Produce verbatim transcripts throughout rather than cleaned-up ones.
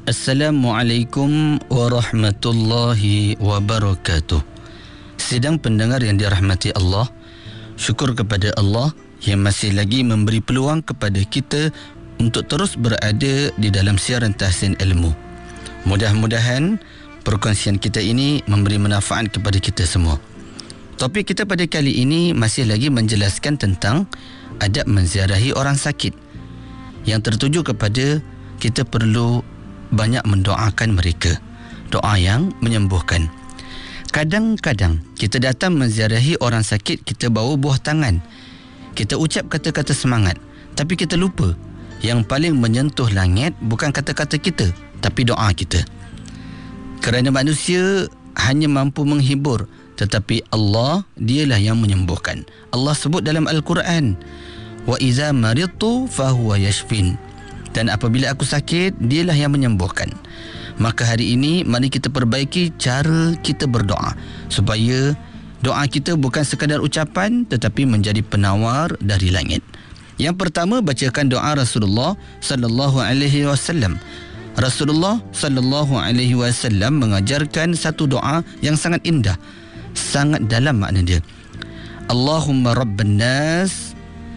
Assalamualaikum warahmatullahi wabarakatuh. Sidang pendengar yang dirahmati Allah, syukur kepada Allah yang masih lagi memberi peluang kepada kita untuk terus berada di dalam siaran Tahsin Ilmu. Mudah-mudahan perkongsian kita ini memberi manfaat kepada kita semua. Topik kita pada kali ini masih lagi menjelaskan tentang adab menziarahi orang sakit, yang tertuju kepada kita perlu banyak mendoakan mereka, doa yang menyembuhkan. Kadang-kadang kita datang menziarahi orang sakit, kita bawa buah tangan, kita ucap kata-kata semangat, tapi kita lupa yang paling menyentuh langit bukan kata-kata kita, tapi doa kita. Kerana manusia hanya mampu menghibur, tetapi Allah, dialah yang menyembuhkan. Allah sebut dalam Al-Quran, wa iza maridtu fahuwa yashfin. Dan apabila aku sakit, dialah yang menyembuhkan. Maka hari ini mari kita perbaiki cara kita berdoa, supaya doa kita bukan sekadar ucapan tetapi menjadi penawar dari langit. Yang pertama, bacakan doa Rasulullah sallallahu alaihi wasallam. Rasulullah sallallahu alaihi wasallam mengajarkan satu doa yang sangat indah, sangat dalam makna dia. Allahumma rabban nas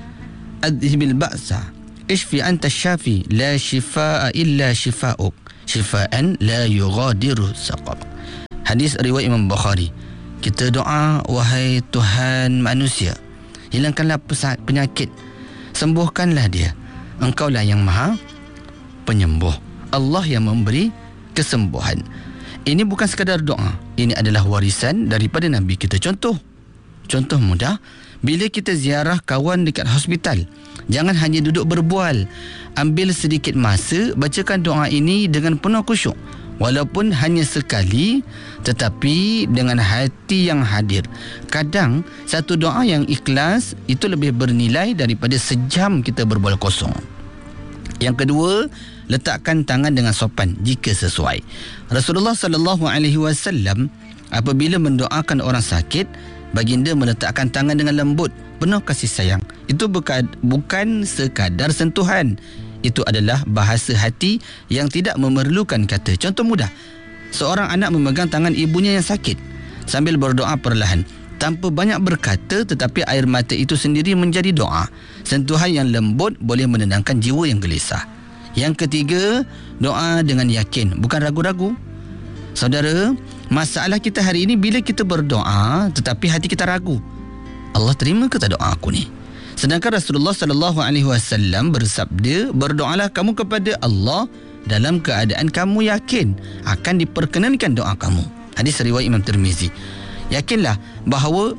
adhibil ba'sa ishfi anta syafi la shifaa illa shifauk shifaan la yughadiru saqam. Hadis riwayat Imam Bukhari. Kita doa, wahai Tuhan manusia, hilangkanlah penyakit, sembuhkanlah dia. Engkaulah yang maha penyembuh, Allah yang memberi kesembuhan. Ini bukan sekadar doa, ini adalah warisan daripada Nabi kita. Contoh Contoh mudah, bila kita ziarah kawan dekat hospital, jangan hanya duduk berbual. Ambil sedikit masa, bacakan doa ini dengan penuh khusyuk. Walaupun hanya sekali, tetapi dengan hati yang hadir. Kadang, satu doa yang ikhlas itu lebih bernilai daripada sejam kita berbual kosong. Yang kedua, letakkan tangan dengan sopan jika sesuai. Rasulullah sallallahu alaihi wasallam apabila mendoakan orang sakit, baginda meletakkan tangan dengan lembut, penuh kasih sayang. Itu bukan, bukan sekadar sentuhan. Itu adalah bahasa hati yang tidak memerlukan kata. Contoh mudah, seorang anak memegang tangan ibunya yang sakit sambil berdoa perlahan, tanpa banyak berkata, tetapi air mata itu sendiri menjadi doa. Sentuhan yang lembut boleh menenangkan jiwa yang gelisah. Yang ketiga, doa dengan yakin, bukan ragu-ragu. Saudara, masalah kita hari ini bila kita berdoa tetapi hati kita ragu, Allah terima ke tak doa aku ni? Sedangkan Rasulullah sallallahu alaihi wasallam bersabda, berdoalah kamu kepada Allah dalam keadaan kamu yakin akan diperkenankan doa kamu. Hadis riwayat Imam Tirmizi. Yakinlah bahawa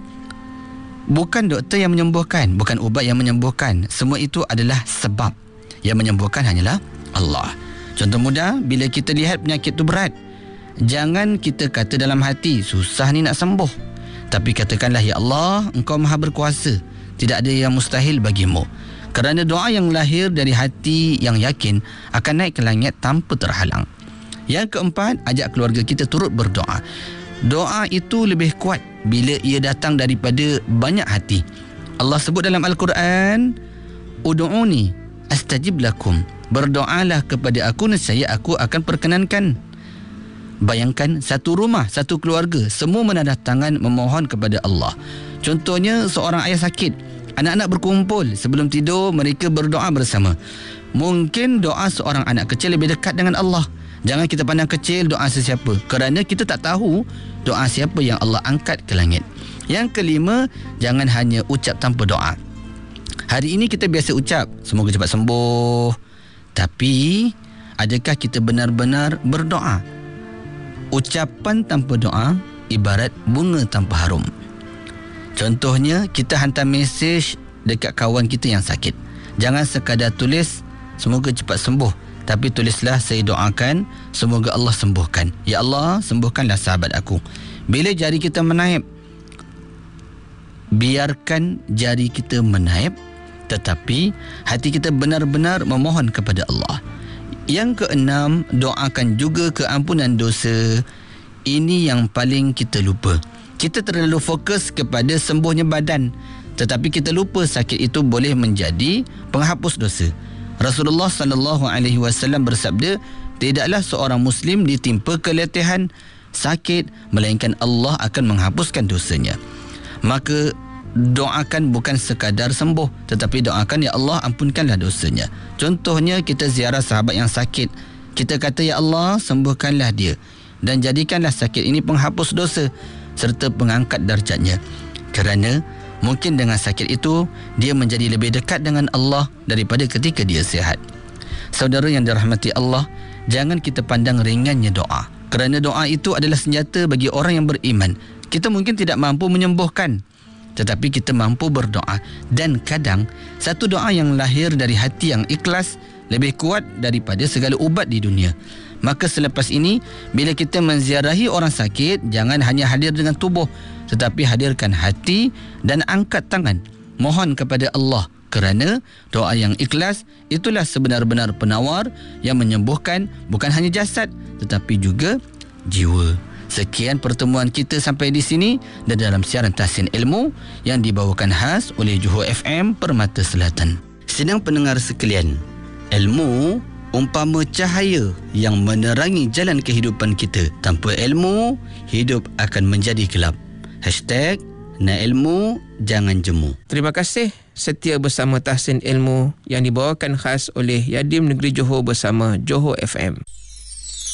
bukan doktor yang menyembuhkan, bukan ubat yang menyembuhkan. Semua itu adalah sebab. Yang menyembuhkan hanyalah Allah. Contoh mudah, bila kita lihat penyakit itu berat, jangan kita kata dalam hati, susah ni nak sembuh. Tapi katakanlah, ya Allah, Engkau maha berkuasa, tidak ada yang mustahil bagimu. Kerana doa yang lahir dari hati yang yakin akan naik ke langit tanpa terhalang. Yang keempat, ajak keluarga kita turut berdoa. Doa itu lebih kuat bila ia datang daripada banyak hati. Allah sebut dalam Al-Quran, Udu'uni astajib lakum. Berdoalah kepada aku, nescaya aku akan perkenankan. Bayangkan satu rumah, satu keluarga, semua menadah tangan memohon kepada Allah. Contohnya seorang ayah sakit, anak-anak berkumpul, sebelum tidur mereka berdoa bersama. Mungkin doa seorang anak kecil lebih dekat dengan Allah. Jangan kita pandang kecil doa sesiapa, kerana kita tak tahu doa siapa yang Allah angkat ke langit. Yang kelima, jangan hanya ucap tanpa doa. Hari ini kita biasa ucap, semoga cepat sembuh. Tapi, adakah kita benar-benar berdoa? Ucapan tanpa doa ibarat bunga tanpa harum. Contohnya, kita hantar mesej dekat kawan kita yang sakit. Jangan sekadar tulis, semoga cepat sembuh. Tapi tulislah, saya doakan, semoga Allah sembuhkan. Ya Allah, sembuhkanlah sahabat aku. Bila jari kita menaip, biarkan jari kita menaip, tetapi hati kita benar-benar memohon kepada Allah. Yang keenam, doakan juga keampunan dosa. Ini yang paling kita lupa. Kita terlalu fokus kepada sembuhnya badan, tetapi kita lupa sakit itu boleh menjadi penghapus dosa. Rasulullah sallallahu alaihi wasallam bersabda, tidaklah seorang Muslim ditimpa keletihan, sakit, melainkan Allah akan menghapuskan dosanya. Maka doakan bukan sekadar sembuh, tetapi doakan, ya Allah ampunkanlah dosanya. Contohnya kita ziarah sahabat yang sakit, kita kata, ya Allah sembuhkanlah dia dan jadikanlah sakit ini penghapus dosa serta pengangkat darjatnya. Kerana mungkin dengan sakit itu dia menjadi lebih dekat dengan Allah daripada ketika dia sihat. Saudara yang dirahmati Allah, jangan kita pandang ringannya doa, kerana doa itu adalah senjata bagi orang yang beriman. Kita mungkin tidak mampu menyembuhkan, tetapi kita mampu berdoa. Dan kadang satu doa yang lahir dari hati yang ikhlas lebih kuat daripada segala ubat di dunia. Maka selepas ini, bila kita menziarahi orang sakit, jangan hanya hadir dengan tubuh, tetapi hadirkan hati dan angkat tangan. Mohon kepada Allah, kerana doa yang ikhlas itulah sebenar-benar penawar yang menyembuhkan bukan hanya jasad tetapi juga jiwa. Sekian pertemuan kita sampai di sini dan dalam siaran Tahsin Ilmu yang dibawakan khas oleh Johor F M Permata Selatan. Sedang pendengar sekalian, ilmu umpama cahaya yang menerangi jalan kehidupan kita. Tanpa ilmu, hidup akan menjadi gelap. Hashtag nak ilmu, jangan jemu. Terima kasih setia bersama Tahsin Ilmu yang dibawakan khas oleh Yadim Negeri Johor bersama Johor F M.